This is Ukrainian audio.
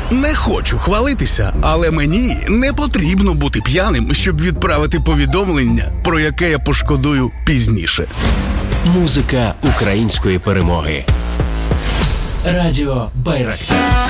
Не хочу хвалитися, але мені не потрібно бути п'яним, щоб відправити повідомлення, про яке я пошкодую пізніше. Музика української перемоги. Радіо Байрактар.